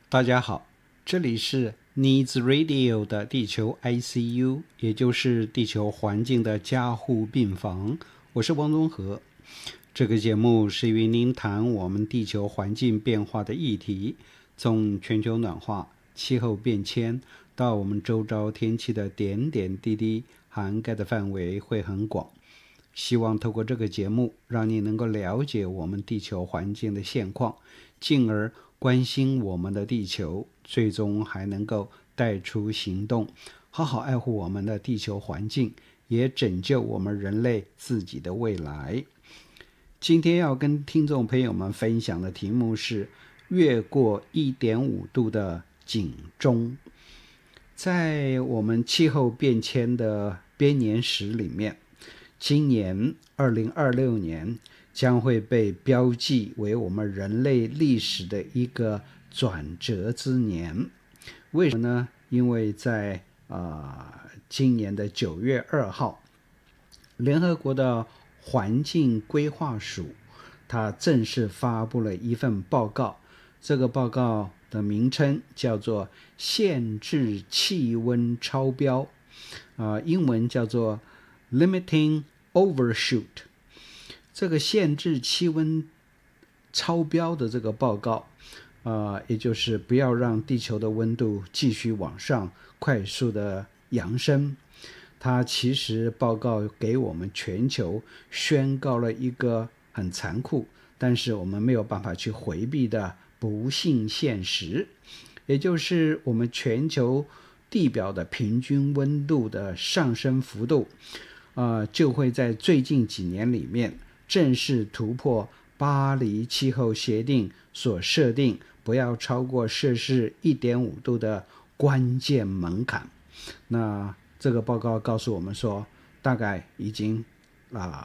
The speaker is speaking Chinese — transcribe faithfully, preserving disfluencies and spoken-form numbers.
大家好，这里是 Needs Radio 的地球 I C U， 也就是地球环境的加护病房。我是王宗和。这个节目是与您谈我们地球环境变化的议题，从全球暖化、气候变迁到我们周遭天气的点点滴滴，涵盖的范围会很广。希望透过这个节目，让你能够了解我们地球环境的现况，进而关心我们的地球，最终还能够带出行动，好好爱护我们的地球环境，也拯救我们人类自己的未来。今天要跟听众朋友们分享的题目是越过 一点五 度的警钟。在我们气候变迁的编年史里面，今年二零二六年将会被标记为我们人类历史的一个转折之年。为什么呢？因为在、呃、今年的九月二号，联合国的环境规划署它正式发布了一份报告，这个报告的名称叫做限制气温超标、呃、英文叫做 Limiting Overshoot。 这个限制气温超标的这个报告、呃、也就是不要让地球的温度继续往上快速的扬升。它其实报告给我们全球宣告了一个很残酷，但是我们没有办法去回避的不幸现实，也就是我们全球地表的平均温度的上升幅度、呃、就会在最近几年里面正式突破巴黎气候协定所设定不要超过摄氏 一点五 度的关键门槛。那这个报告告诉我们说，大概已经、呃、